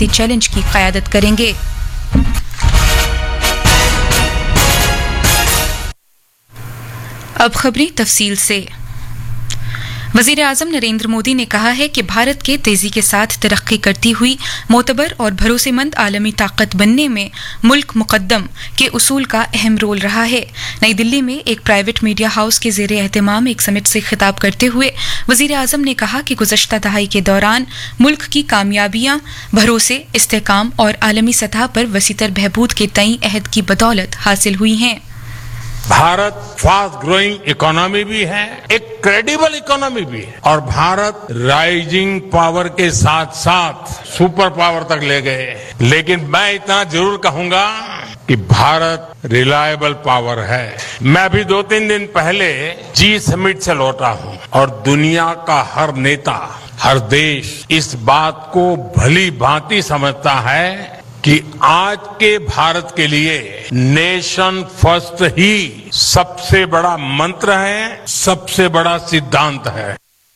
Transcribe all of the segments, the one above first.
शक्ति चैलेंज की क़यादत करेंगे। अब खबरें तफसील से। वज़ीर आज़म नरेंद्र मोदी ने कहा है कि भारत के तेजी के साथ तरक्की करती हुई मोतबर और भरोसेमंद आलमी ताकत बनने में मुल्क मुकद्दम के उसूल का अहम रोल रहा है। नई दिल्ली में एक प्राइवेट मीडिया हाउस के ज़ेरे एहतमाम एक समिट से खिताब करते हुए वज़ीर आज़म ने कहा कि गुज़श्ता दहाई के दौरान मुल्क की कामयाबियां भरोसे, इस्तेहकाम और आलमी सतह पर वसीतर बहबूद के तय अहद की बदौलत हासिल हुई हैं। भारत फास्ट ग्रोइंग इकोनॉमी भी है, एक क्रेडिबल इकोनॉमी भी है और भारत राइजिंग पावर के साथ साथ सुपर पावर तक ले गए। लेकिन मैं इतना जरूर कहूंगा कि भारत रिलायबल पावर है। मैं भी 2-3 दिन पहले जी समिट से लौटा हूं और दुनिया का हर नेता, हर देश इस बात को भली भांति समझता है कि आज के भारत के लिए नेशन फर्स्ट ही सबसे बड़ा मंत्र है, सबसे बड़ा सिद्धांत है।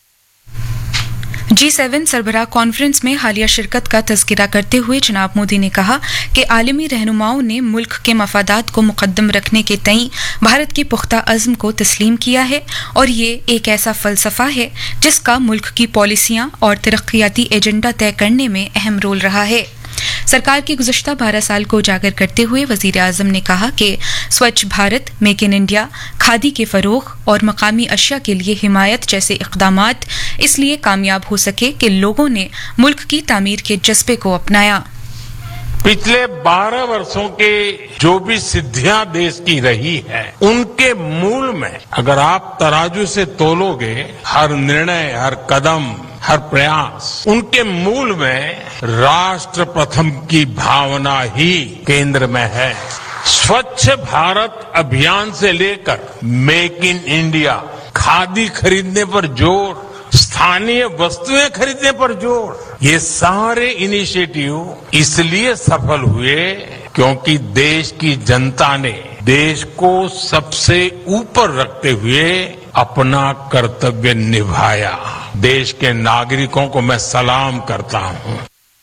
G7 सरबराह कॉन्फ्रेंस में हालिया शिरकत का तज़किरा करते हुए जनाब मोदी ने कहा कि आलमी रहनुमाओं ने मुल्क के मफादात को मुकद्दम रखने के तय भारत के पुख्ता अज़्म को तस्लीम किया है और ये एक ऐसा फ़लसफ़ा है जिसका मुल्क की पॉलिसियां और तरक्याती एजेंडा तय करने में अहम रोल रहा है। सरकार के गुज़श्ता 12 साल को उजागर करते हुए वज़ीर आज़म ने कहा कि स्वच्छ Bharat, make in India, khadi के फ़रोग़ और मकामी अशिया के लिए हिमायत जैसे इक़दामात इसलिए कामयाब हो सके कि लोगों ने मुल्क की तामीर के जज्बे को अपनाया। पिछले 12 वर्षों के जो भी सिद्धियां देश की रही है, उनके मूल में अगर आप तराजू से तोलोगे, हर निर्णय, हर कदम, हर प्रयास, उनके मूल में राष्ट्र प्रथम की भावना ही केंद्र में है। स्वच्छ भारत अभियान से लेकर मेक इन इंडिया, खादी खरीदने पर जोर, स्थानीय वस्तुएं खरीदने पर जोर, ये सारे इनिशिएटिव इसलिए सफल हुए क्योंकि देश की जनता ने देश को सबसे ऊपर रखते हुए अपना कर्तव्य निभाया। देश के नागरिकों को मैं सलाम करता हूं।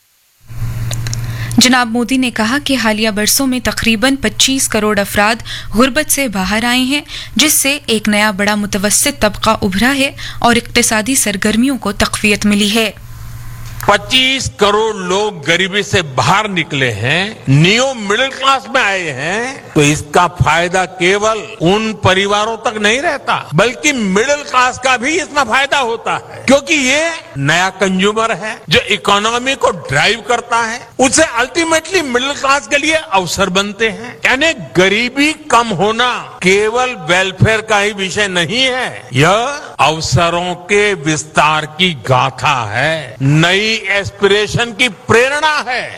जनाब मोदी ने कहा कि हालिया बरसों में तकरीबन 25 करोड़ अफराद गुर्बत से बाहर आए हैं, जिससे एक नया बड़ा मुतवस्सित तबका उभरा है और इक्तिसादी सरगर्मियों को तक़वियत मिली है। 25 करोड़ लोग गरीबी से बाहर निकले हैं, न्यू मिडिल क्लास में आए हैं, तो इसका फायदा केवल उन परिवारों तक नहीं रहता, बल्कि मिडिल क्लास का भी इसमें फायदा होता है, क्योंकि ये नया कंज्यूमर है जो इकोनॉमी को ड्राइव करता है, उससे अल्टीमेटली मिडिल क्लास के लिए अवसर बनते हैं। यानी गरीबी कम होना केवल वेलफेयर का ही विषय नहीं है, यह अवसरों के विस्तार की गाथा है, नई एस्पिरेशन की प्रेरणा है।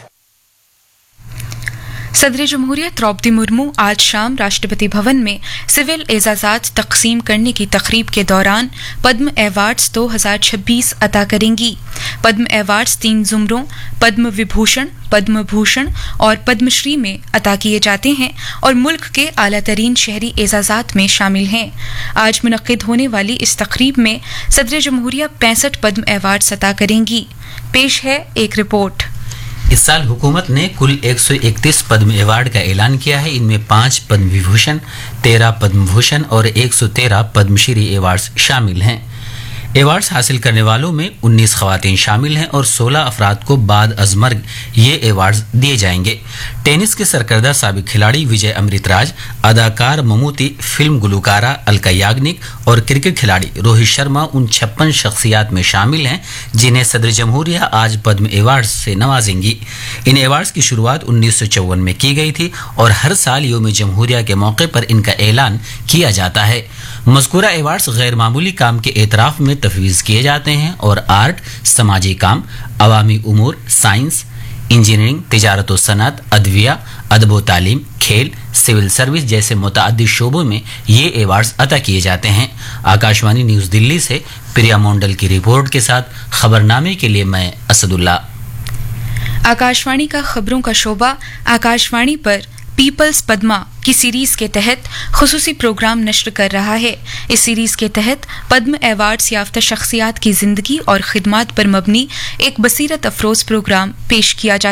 सदर जमहूरियत द्रौपदी मुर्मू आज शाम राष्ट्रपति भवन में सिविल एजाज़ात तकसीम करने की तकरीब के दौरान पद्म अवार्ड्स 2026 अता करेंगी। पद्म अवार्ड्स 3 ज़ुमरों पद्म विभूषण, पद्म भूषण और पद्मश्री में अता किए जाते हैं और मुल्क के आला तरीन शहरी एजाज़ात में शामिल हैं। आज मुनक्किद होने वाली इस तकरीब में सदर जमहूरिया 65 पद्म अवार्ड्स अता करेंगी। पेश है एक रिपोर्ट। इस साल हुकूमत ने कुल 131 पद्म अवार्ड का ऐलान किया है। इनमें 5 पद्म विभूषण, 13 पद्म भूषण और 113 पद्मश्री अवार्ड्स शामिल हैं। अवार्ड्स हासिल करने वालों में 19 खवातीन शामिल हैं और 16 अफराद को बाद अजमर्ग ये अवार्ड्स दिए जाएंगे। टेनिस के सरकर्दा साबिक खिलाड़ी विजय अमृतराज, अदाकार ममूती, फिल्म गुलकारा अलका याग्निक और क्रिकेट खिलाड़ी रोहित शर्मा उन 56 शख्सियात में शामिल हैं जिन्हें सदर जमहूरिया आज पद्म अवार्ड्स से नवाजेंगी। इन अवार्ड्स की शुरुआत 1954 में की गई थी और हर साल यौम जमहूरिया के मौके पर इनका ऐलान किया जाता है। मज़कूरा अवार्ड्स गैर मामूली काम के एतराफ़ में तफवीज़ किए जाते हैं और आर्ट, समाजी काम, अवामी उमूर, साइंस, इंजीनियरिंग, तिजारत व सनअत, अदविया, अदब व तालीम, खेल, सिविल सर्विस जैसे मुतअद्दिद शोबों में ये अवार्ड्स अता किए जाते हैं। आकाशवाणी न्यूज़ दिल्ली से प्रिया मोंडल की रिपोर्ट के साथ खबरनामे के लिए मैं असदुल्ला। आकाशवाणी का खबरों का शोबा आकाशवाणी पर पीपल्स पद्मा की सीरीज के तहत खुसूसी प्रोग्राम नश्र कर रहा है। इस सीरीज के तहत पद्म अवार्ड्स याफ्ता शख्सियात की जिंदगी और खिदमात पर मबनी एक बसीरत अफरोज प्रोग्राम पेश किया जाता है।